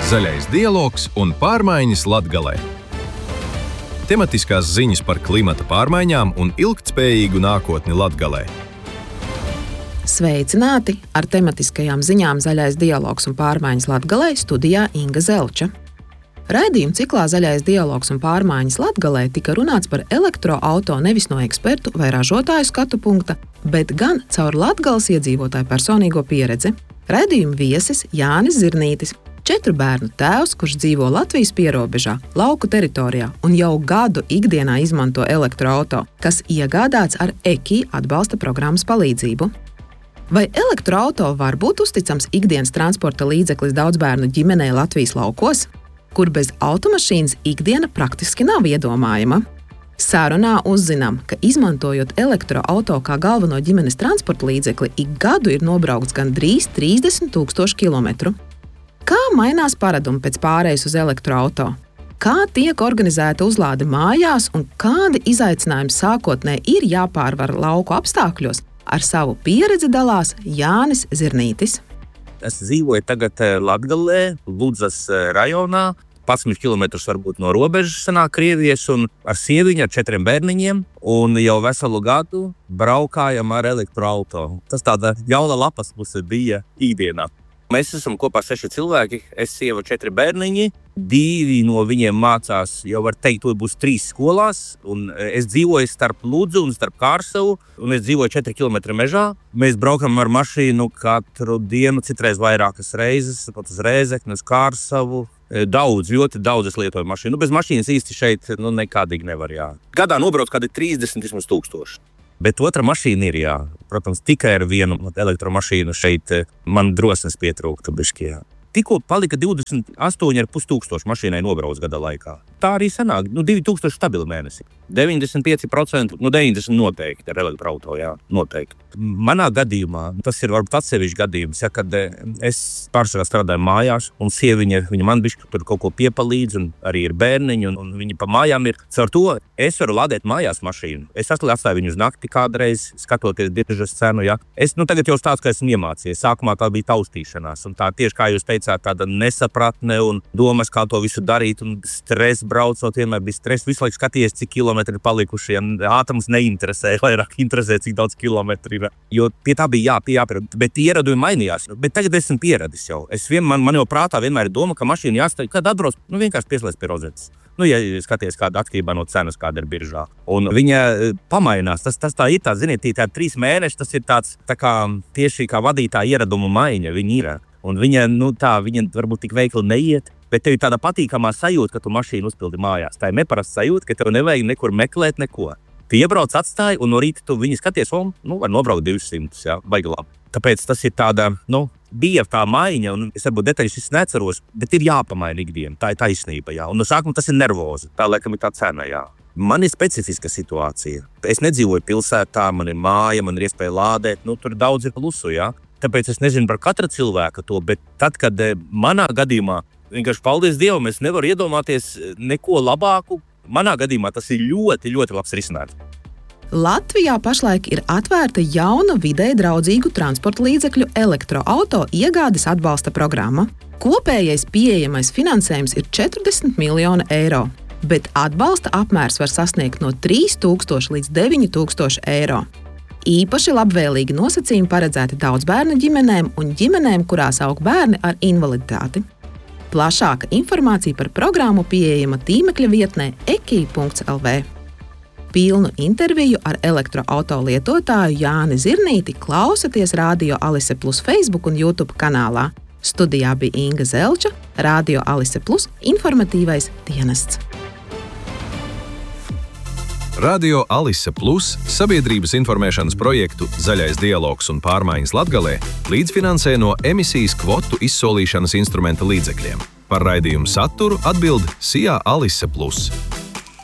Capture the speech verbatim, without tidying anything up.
Zaļais dialogs un pārmaiņas Latgalē. Tematiskās ziņas par klimata pārmaiņām un ilgtspējīgu nākotni Latgalē. Sveicināti! Ar tematiskajām ziņām Zaļais dialogs un pārmaiņas Latgalē studijā Inga Zelča. Raidījuma ciklā Zaļais dialogs un pārmaiņas Latgalē tika runāts par elektroauto nevis no ekspertu vai ražotāju skatu punkta, bet gan caur Latgales iedzīvotāju personīgo pieredzi. Raidījuma viesis Jānis Zirnītis, četru bērnu tēvs, kurš dzīvo Latvijas pierobežā, lauku teritorijā un jau gadu ikdienā izmanto elektroauto, kas iegādāts ar E K I atbalsta programmas palīdzību. Vai elektroauto var būt uzticams ikdienas transporta līdzeklis daudzbērnu ģimenei Latvijas laukos, kur bez automašīnas ikdiena praktiski nav iedomājama? Sarunā uzzinām, ka izmantojot elektroauto kā galveno ģimenes transporta līdzekli, ik gadu ir nobraukts gandrīz trīsdesmit tūkstoši kilometru. Kā mainās paradumi pēc pārejas uz elektroauto? Kā tiek organizēta uzlāde mājās un kādi izaicinājumi sākotnē ir jāpārvar lauku apstākļos? Ar savu pieredzi dalās Jānis Zirnītis. Es dzīvoju tagad Latgalē, Ludzas rajonā. padsmit kilometrus varbūt no robežas sanāk Krievijas un ar sieviņu, ar četriem bērniņiem. Un jau veselu gadu braukājam ar elektroauto. Tas tāda jauna lapas puse bija ikdienā. Mēs esam kopā seši cilvēki, es sieva četri bērniņi. Divi no viņiem mācās, jau var teikt, to būs trīs skolās. Un es dzīvoju starp Ludzu un starp Kārsavu, un es dzīvoju četri kilometri mežā. Mēs braukam ar mašīnu katru dienu, citreiz vairākas reizes, pat uz Rēzekni, uz Kārsavu. Daudz, ļoti daudz es lietoju mašīnu. Nu, bez mašīnas īsti šeit nu, nekādīgi nevar, jā. Gadā nobrauc kādi trīsdesmit tūkstoši. Bet otra mašīna ir, jā. Protams, tikai ar vienu elektromašīnu šeit man drosmes pietrūkta bišķi, jā. Tikko palika divdesmit astoņi ar pus tūkstoši mašīnai nobrauc gada laikā. Tā arī sanāk, nu divi tūkstoši stabili mēnesi. deviņdesmit pieci procenti, nu deviņdesmit noteikti ar elektroauto, jā, noteikti. Manā gadījumā, tas ir varbūt atsevišķi gadījums, ja, kad es pārsvarā strādāju mājās, un sieviņa, viņa man bišķi tur kaut ko piepalīdz, un arī ir bērniņi, un, un viņi pa mājām ir. Caur to es varu lādēt mājās mašīnu. Es atstāju viņu uz nakti kādreiz, skatoties biržas cenu, ja. Es, nu tagad jau stāstu, ka esmu iemācījies. Sākumā tā bija taustīšanās, un tā tieši kā jūs teicāt, tāda nesapratne un domas, kā to visu darīt, un stress braucot, vienmēr bija stress, visu laiku skatījies, cik kilometri ir palikuši, ja ātrums neinteresē, vairāk interesē, cik daudz kilometri ir. Jo pie tā bija jā, pie jāpierad, bet ieradumi mainījās. Bet tagad esmu pieradis jau. Es vien, man, man jau prātā vienmēr ir doma, ka mašīna jāstāj, kad atbrauc, nu vienkārši pieslēdz pie rozetes. Nu, ja skaties kāda atkarībā no cenas, kāda ir biržā. Un viņa pamainās. Tas, tas tā ir, tā, ziniet, tā trīs mēneši, tas ir tāds, tā kā tieši kā vadītāja ieradumu maiņa, viņa ir. Un viņa, nu tā, viņa varbūt tik veikli neiet, bet tev ir tāda patīkamā sajūta, ka tu mašīnu uzpildi mājās. Tā ir neparasta sajūta, ka tev nevajag nekur meklēt neko. Tu iebrauc, atstāji, un no rīta tu viņu skaties, un, nu, var nobraukt divsimt, jā, baigi labi. Tāpēc tas ir tāda, nu, bija tā maiņa, un es varbūt detaļas visu neceros, bet ir jāpamaina ikdiena, tā ir taisnība, jā. Un no sākuma tas ir nervozi, tā laikam ir tā cena, jā. Man ir specifiska situācija. Es nedzīvoju pilsētā, man ir māja, man ir iespēja lādēt, nu, tur daudz ir plusu, jā. Tāpēc es nezinu par katra cilvēka to, bet tad, kad manā gadījumā, vienkārši paldies Dievam, es nevaru iedomāties neko labāku. Manā gadījumā tas ir ļoti, ļoti labs risinājums. Latvijā pašlaik ir atvērta jauna videi draudzīgu transporta līdzekļu elektroauto iegādes atbalsta programma. Kopējais pieejamais finansējums ir četrdesmit miljoni eiro, bet atbalsta apmērs var sasniegt no trīs tūkstoši līdz deviņi tūkstoši eiro. Īpaši labvēlīgi nosacījumi paredzēti daudzbērnu ģimenēm un ģimenēm, kurās aug bērni ar invaliditāti. Plašāka informācija par programmu pieejama tīmekļa vietnē e k i punkts l v. Pilnu interviju ar elektroauto lietotāju Jāni Zirnīti klausieties Radio Alise Plus Facebook un YouTube kanālā. Studijā bija Inga Zelča, Radio Alise Plus informatīvais dienests. Radio Alise Plus sabiedrības informēšanas projektu Zaļais dialogs un pārmaiņas Latgalē līdzfinansē no emisijas kvotu izsolīšanas instrumenta līdzekļiem. Par raidījumu saturu atbild S I A Alise Plus.